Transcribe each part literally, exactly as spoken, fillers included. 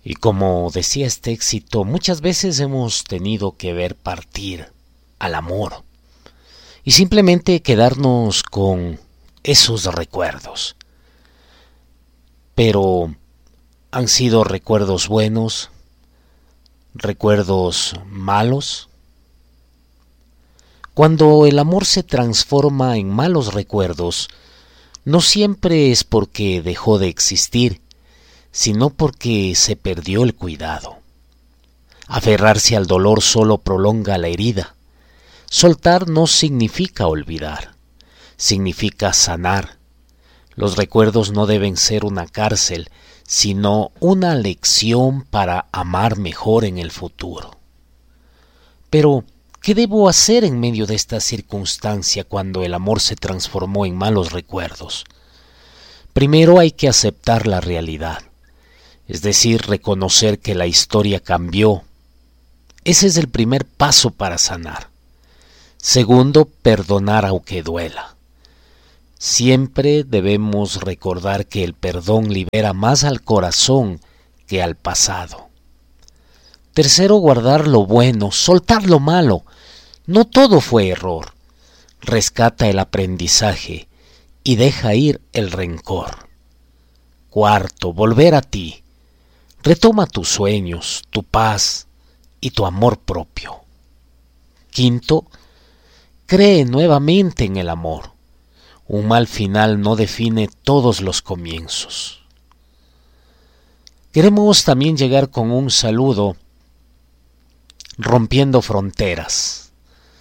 Y como decía este éxito, muchas veces hemos tenido que ver partir al amor y simplemente quedarnos con esos recuerdos. Pero han sido recuerdos buenos, recuerdos malos. Cuando el amor se transforma en malos recuerdos, no siempre es porque dejó de existir, sino porque se perdió el cuidado. Aferrarse al dolor solo prolonga la herida. Soltar no significa olvidar, significa sanar. Los recuerdos no deben ser una cárcel, sino una lección para amar mejor en el futuro. Pero, ¿qué debo hacer en medio de esta circunstancia cuando el amor se transformó en malos recuerdos? Primero hay que aceptar la realidad, es decir, reconocer que la historia cambió. Ese es el primer paso para sanar. Segundo, perdonar aunque duela. Siempre debemos recordar que el perdón libera más al corazón que al pasado. Tercero, guardar lo bueno, soltar lo malo. No todo fue error. Rescata el aprendizaje y deja ir el rencor. Cuarto, volver a ti. Retoma tus sueños, tu paz y tu amor propio. Quinto, cree nuevamente en el amor. Un mal final no define todos los comienzos. Queremos también llegar con un saludo rompiendo fronteras.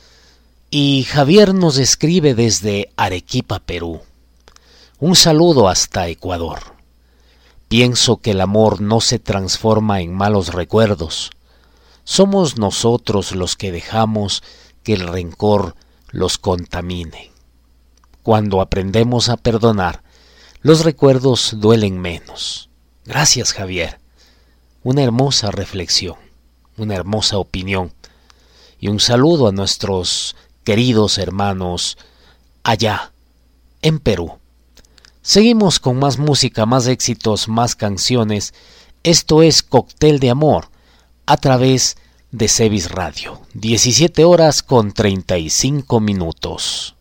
Y Javier nos escribe desde Arequipa, Perú. Un saludo hasta Ecuador. Pienso que el amor no se transforma en malos recuerdos. Somos nosotros los que dejamos que el rencor los contamine. Cuando aprendemos a perdonar, los recuerdos duelen menos. Gracias, Javier. Una hermosa reflexión, una hermosa opinión. Y un saludo a nuestros queridos hermanos allá, en Perú. Seguimos con más música, más éxitos, más canciones. Esto es Cóctel de Amor a través de Cebis Radio. diecisiete horas con treinta y cinco minutos.